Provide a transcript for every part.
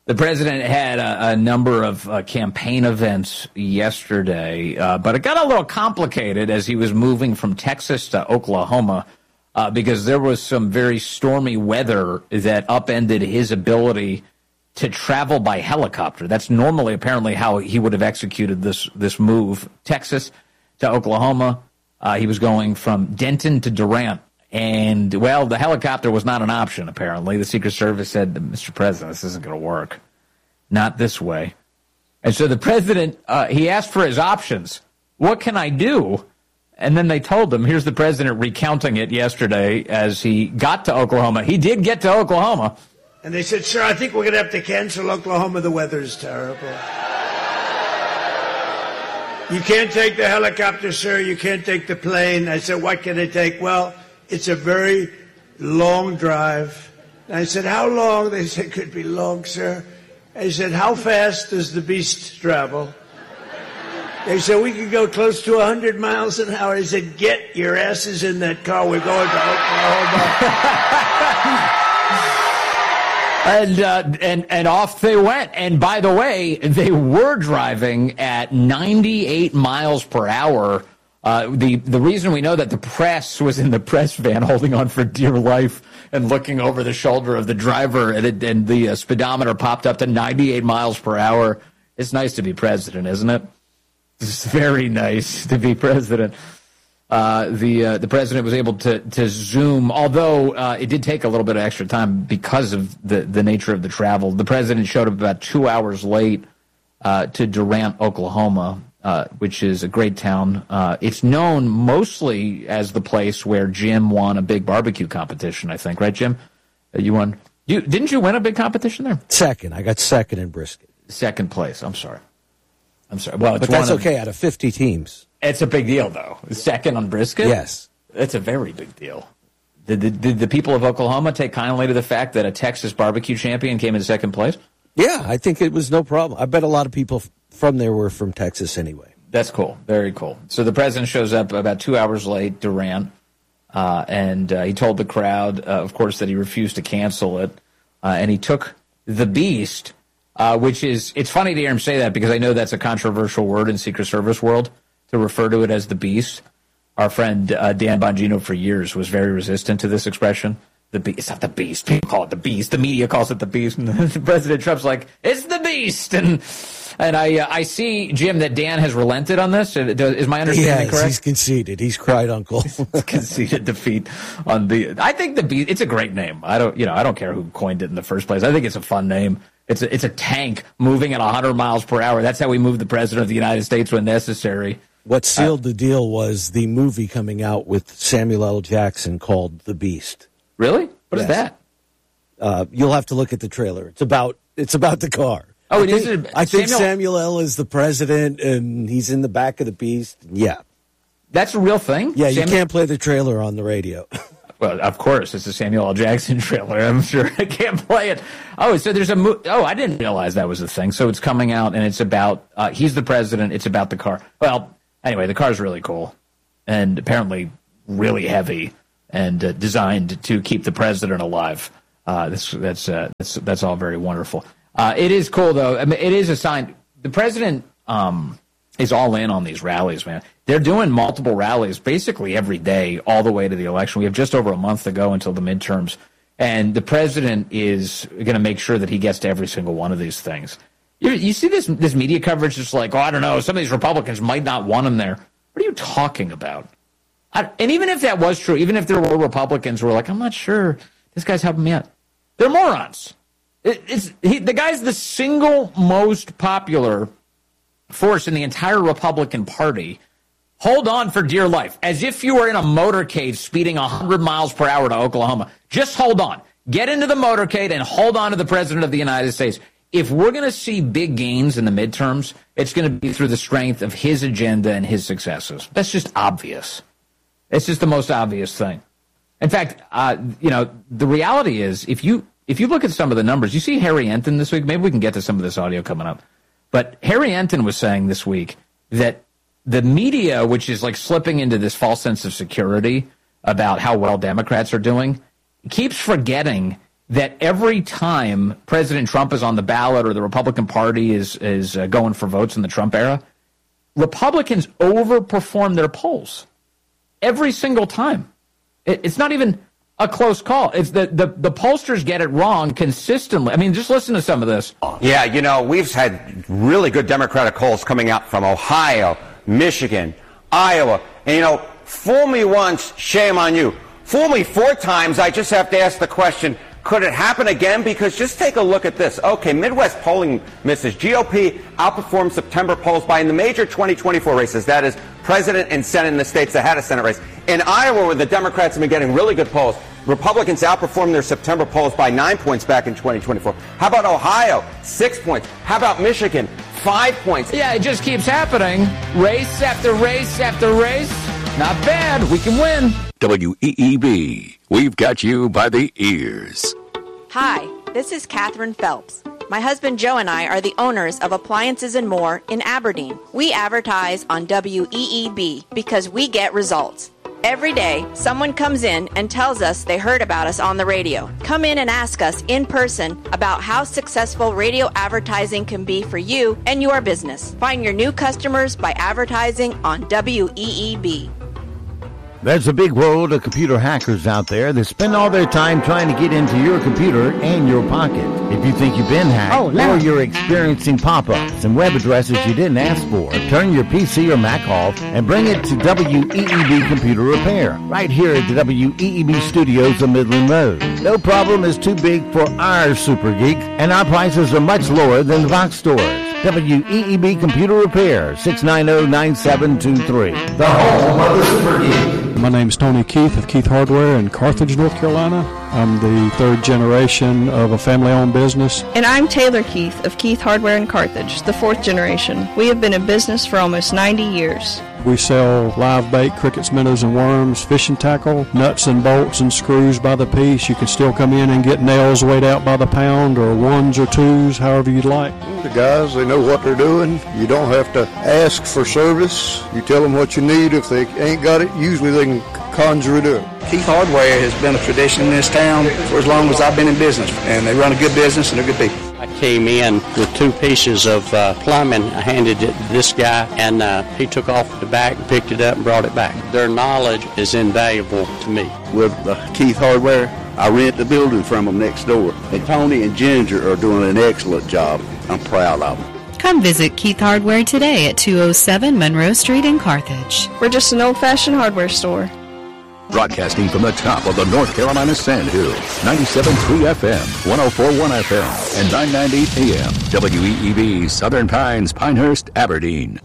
The president had a number of campaign events yesterday, but it got a little complicated as he was moving from Texas to Oklahoma because there was some very stormy weather that upended his ability to travel by helicopter. That's normally apparently how he would have executed this move. Texas to Oklahoma. He was going from Denton to Durant. And, well, the helicopter was not an option, apparently. The Secret Service said, Mr. President, this isn't going to work. Not this way. And so the president, he asked for his options. What can I do? And then they told him, here's the president recounting it yesterday as he got to Oklahoma. He did get to Oklahoma. And they said, sir, I think we're going to have to cancel Oklahoma. The weather is terrible. You can't take the helicopter, sir. You can't take the plane. I said, what can I take? Well, it's a very long drive. And I said, how long? They said, could be long, sir. I said, how fast does the beast travel? They said, we could go close to 100 miles an hour. I said, get your asses in that car. We're going to Oklahoma. And off they went. And by the way, they were driving at 98 miles per hour. The reason we know that the press was in the press van holding on for dear life and looking over the shoulder of the driver, and the speedometer popped up to 98 miles per hour. It's nice to be president, isn't it? It's very nice to be president. The president was able to zoom, although it did take a little bit of extra time because of the nature of the travel. The president showed up about 2 hours late to Durant, Oklahoma, which is a great town. It's known mostly as the place where Jim won a big barbecue competition, I think. Right, Jim? You won. Didn't you win a big competition there? Second. I got second in brisket. Second place. I'm sorry. Well, but that's okay out of 50 teams. It's a big deal, though. Second on brisket? Yes. It's a very big deal. Did the people of Oklahoma take kindly to the fact that a Texas barbecue champion came in second place? Yeah, I think it was no problem. I bet a lot of people from there were from Texas anyway. That's cool. Very cool. So the president shows up about 2 hours late, Durant, and he told the crowd, of course, that he refused to cancel it. And he took the Beast, which is, it's funny to hear him say that because I know that's a controversial word in Secret Service world, to refer to it as the Beast. Our friend Dan Bongino for years was very resistant to this expression. It's not the Beast. People call it the Beast. The media calls it the Beast. And President Trump's like, it's the Beast. And I see, Jim, that Dan has relented on this. Is my understanding correct? He's conceded. He's cried uncle. Conceded defeat on the. I think the Beast. It's a great name. I don't care who coined it in the first place. I think it's a fun name. It's a tank moving at 100 miles per hour. That's how we move the president of the United States when necessary. What sealed the deal was the movie coming out with Samuel L. Jackson called The Beast. Really? What is that? You'll have to look at the trailer. It's about the car. Oh, I think Samuel L. is the president, and he's in the back of the Beast. Yeah. That's a real thing? Yeah, you can't play the trailer on the radio. Well, of course, it's a Samuel L. Jackson trailer. I'm sure I can't play it. Oh, so there's I didn't realize that was a thing. So it's coming out, and it's about, he's the president. It's about the car. Well, anyway, the car's really cool and apparently really heavy and designed to keep the president alive. That's all very wonderful. It is cool, though. I mean, it is a sign. The president is all in on these rallies, man. They're doing multiple rallies basically every day all the way to the election. We have just over a month to go until the midterms. And the president is going to make sure that he gets to every single one of these things. You see this media coverage just like, I don't know, some of these Republicans might not want him there. What are you talking about? And even if that was true, even if there were Republicans who were like, I'm not sure this guy's helping me out, they're morons. The guy's the single most popular force in the entire Republican Party. Hold on for dear life, as if you were in a motorcade speeding 100 miles per hour to Oklahoma. Just hold on. Get into the motorcade and hold on to the president of the United States. If we're going to see big gains in the midterms, it's going to be through the strength of his agenda and his successes. That's just obvious. It's just the most obvious thing. In fact, the reality is, if you look at some of the numbers, you see Harry Enton this week. Maybe we can get to some of this audio coming up. But Harry Enton was saying this week that the media, which is like slipping into this false sense of security about how well Democrats are doing, keeps forgetting that every time President Trump is on the ballot or the Republican Party is going for votes in the Trump era, Republicans overperform their polls every single time. It's not even a close call. It's the pollsters get it wrong consistently. I mean, just listen to some of this. Yeah, we've had really good Democratic polls coming out from Ohio, Michigan, Iowa. And, fool me once, shame on you. Fool me 4 times, I just have to ask the question, could it happen again? Because just take a look at this. Okay, Midwest polling misses. GOP outperformed September polls by in the major 2024 races. That is president and Senate in the states that had a Senate race. In Iowa, where the Democrats have been getting really good polls, Republicans outperformed their September polls by 9 points back in 2024. How about Ohio? 6 points. How about Michigan? 5 points. Yeah, it just keeps happening. Race after race after race. Not bad. We can win. WEEB. We've got you by the ears. Hi, this is Catherine Phelps. My husband Joe and I are the owners of Appliances and More in Aberdeen. We advertise on WEEB because we get results. Every day, someone comes in and tells us they heard about us on the radio. Come in and ask us in person about how successful radio advertising can be for you and your business. Find your new customers by advertising on WEEB. There's a big world of computer hackers out there that spend all their time trying to get into your computer and your pocket. If you think you've been hacked or you're experiencing pop-ups and web addresses you didn't ask for, turn your PC or Mac off and bring it to WEEB Computer Repair right here at the WEEB Studios on Midland Road. No problem is too big for our super geeks, and our prices are much lower than the box stores. WEEB Computer Repair, 690-9723. The home of the super geek. My name's Tony Keith of Keith Hardware in Carthage, North Carolina. I'm the 3rd generation of a family-owned business. And I'm Taylor Keith of Keith Hardware in Carthage, the 4th generation. We have been in business for almost 90 years. We sell live bait, crickets, minnows, and worms, fishing tackle, nuts and bolts and screws by the piece. You can still come in and get nails weighed out by the pound or 1s or 2s, however you'd like. The guys, they know what they're doing. You don't have to ask for service. You tell them what you need. If they ain't got it, usually they can conjure it up. Keith Hardware has been a tradition in this town for as long as I've been in business, and they run a good business and they're good people. I came in with 2 pieces of plumbing. I handed it to this guy, and he took off the back, picked it up, and brought it back. Their knowledge is invaluable to me. With Keith Hardware, I rent the building from them next door. And Tony and Ginger are doing an excellent job. I'm proud of them. Come visit Keith Hardware today at 207 Monroe Street in Carthage. We're just an old-fashioned hardware store. Broadcasting from the top of the North Carolina Sand Hills, 97.3 FM, 104.1 FM, and 990 AM. WEEB, Southern Pines, Pinehurst, Aberdeen.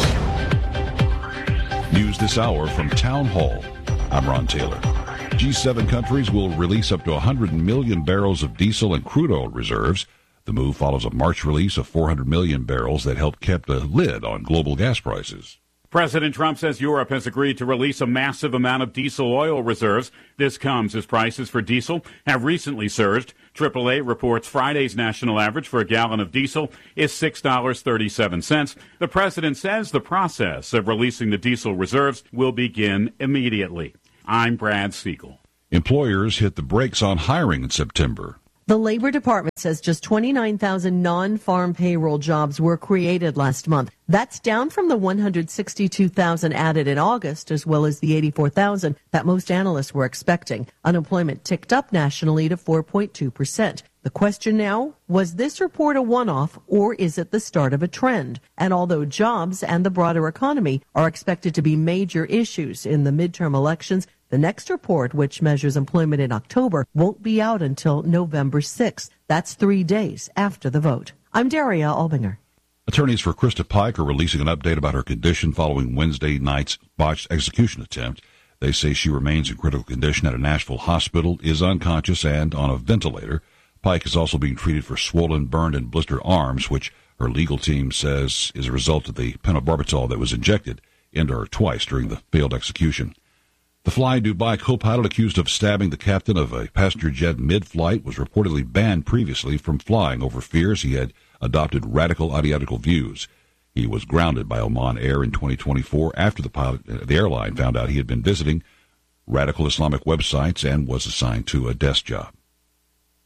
News this hour from Town Hall. I'm Ron Taylor. G7 countries will release up to 100 million barrels of diesel and crude oil reserves. The move follows a March release of 400 million barrels that helped keep the lid on global gas prices. President Trump says Europe has agreed to release a massive amount of diesel oil reserves. This comes as prices for diesel have recently surged. AAA reports Friday's national average for a gallon of diesel is $6.37. The president says the process of releasing the diesel reserves will begin immediately. I'm Brad Siegel. Employers hit the brakes on hiring in September. The Labor Department says just 29,000 non-farm payroll jobs were created last month. That's down from the 162,000 added in August, as well as the 84,000 that most analysts were expecting. Unemployment ticked up nationally to 4.2%. The question now, was this report a one-off, or is it the start of a trend? And although jobs and the broader economy are expected to be major issues in the midterm elections, the next report, which measures employment in October, won't be out until November 6th. That's 3 days after the vote. I'm Daria Albinger. Attorneys for Krista Pike are releasing an update about her condition following Wednesday night's botched execution attempt. They say she remains in critical condition at a Nashville hospital, is unconscious, and on a ventilator. Pike is also being treated for swollen, burned, and blistered arms, which her legal team says is a result of the pentobarbital that was injected into her twice during the failed execution. The Fly Dubai co-pilot accused of stabbing the captain of a passenger jet mid-flight was reportedly banned previously from flying over fears he had adopted radical ideological views. He was grounded by Oman Air in 2024 after the airline found out he had been visiting radical Islamic websites and was assigned to a desk job.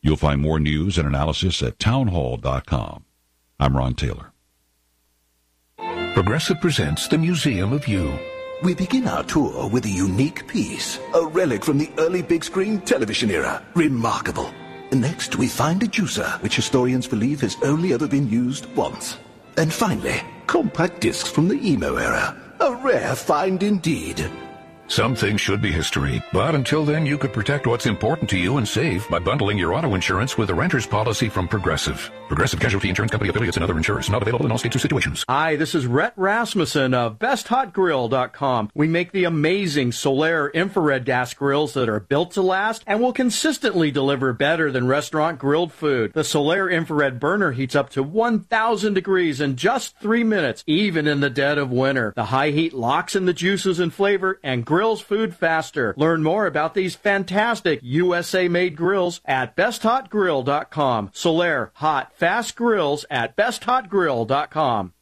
You'll find more news and analysis at townhall.com. I'm Ron Taylor. Progressive presents the Museum of You. We begin our tour with a unique piece, a relic from the early big screen television era. Remarkable. Next, we find a juicer, which historians believe has only ever been used once. And finally, compact discs from the emo era. A rare find indeed. Some things should be history, but until then you could protect what's important to you and save by bundling your auto insurance with a renter's policy from Progressive. Progressive Casualty Insurance Company affiliates and other insurers. Not available in all states or situations. Hi, this is Rhett Rasmussen of BestHotGrill.com. We make the amazing Solaire infrared gas grills that are built to last and will consistently deliver better than restaurant grilled food. The Solaire infrared burner heats up to 1,000 degrees in just 3 minutes, even in the dead of winter. The high heat locks in the juices and flavor and grills food faster. Learn more about these fantastic USA-made grills at BestHotGrill.com. Solaire hot, fast grills at BestHotGrill.com.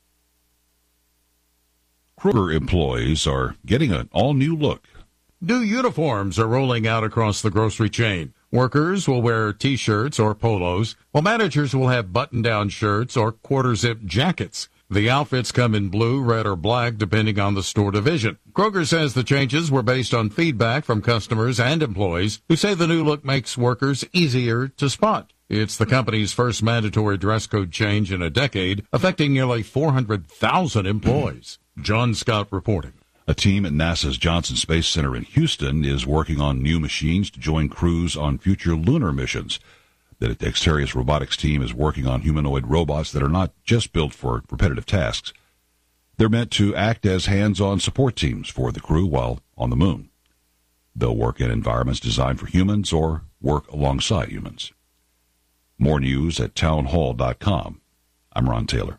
Kroger employees are getting an all-new look. New uniforms are rolling out across the grocery chain. Workers will wear T-shirts or polos, while managers will have button-down shirts or quarter-zip jackets. The outfits come in blue, red, or black, depending on the store division. Kroger says the changes were based on feedback from customers and employees who say the new look makes workers easier to spot. It's the company's first mandatory dress code change in a decade, affecting nearly 400,000 employees. John Scott reporting. A team at NASA's Johnson Space Center in Houston is working on new machines to join crews on future lunar missions. The Dexterious Robotics team is working on humanoid robots that are not just built for repetitive tasks. They're meant to act as hands-on support teams for the crew while on the moon. They'll work in environments designed for humans or work alongside humans. More news at townhall.com. I'm Ron Taylor.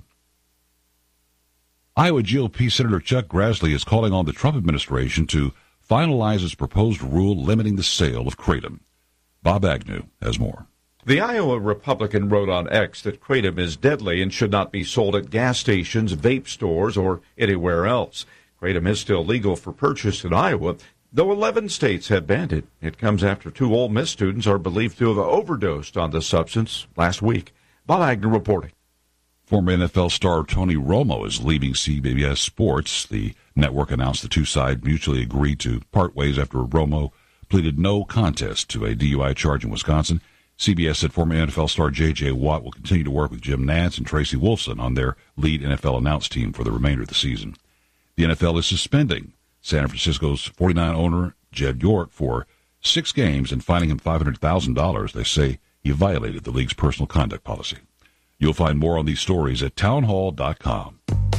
Iowa GOP Senator Chuck Grassley is calling on the Trump administration to finalize its proposed rule limiting the sale of kratom. Bob Agnew has more. The Iowa Republican wrote on X that kratom is deadly and should not be sold at gas stations, vape stores, or anywhere else. Kratom is still legal for purchase in Iowa, though 11 states have banned it. It comes after 2 Ole Miss students are believed to have overdosed on the substance last week. Bob Agnew reporting. Former NFL star Tony Romo is leaving CBS Sports. The network announced the two sides mutually agreed to part ways after Romo pleaded no contest to a DUI charge in Wisconsin. CBS said former NFL star J.J. Watt will continue to work with Jim Nantz and Tracy Wolfson on their lead NFL announce team for the remainder of the season. The NFL is suspending San Francisco's 49 owner Jed York for 6 games and fining him $500,000. They say he violated the league's personal conduct policy. You'll find more on these stories at townhall.com.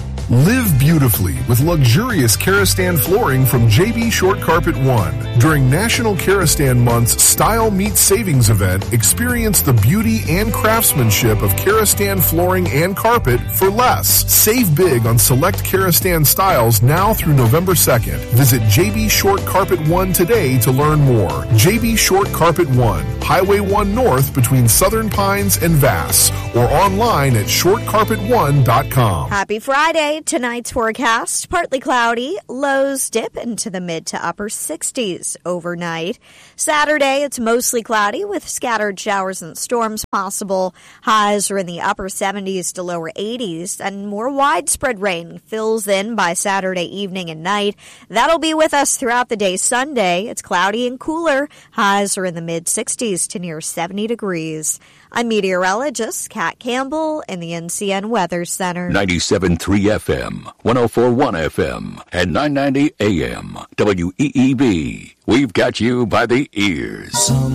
Live beautifully with luxurious Karastan flooring from JB Short Carpet One. During National Karastan Month's Style Meets Savings event, experience the beauty and craftsmanship of Karastan flooring and carpet for less. Save big on select Karastan styles now through November 2nd. Visit JB Short Carpet One today to learn more. JB Short Carpet One, Highway 1 North between Southern Pines and Vass, or online at shortcarpet1.com. Happy Friday. Tonight's forecast, partly cloudy, lows dip into the mid to upper 60s overnight. Saturday, it's mostly cloudy with scattered showers and storms possible. Highs are in the upper 70s to lower 80s, and more widespread rain fills in by Saturday evening and night. That'll be with us throughout the day Sunday. It's cloudy and cooler. Highs are in the mid 60s to near 70 degrees. I'm meteorologist Kat Campbell in the NCN Weather Center. 97.3 FM, 104.1 FM, and 990 AM. WEEB. We've got you by the ears.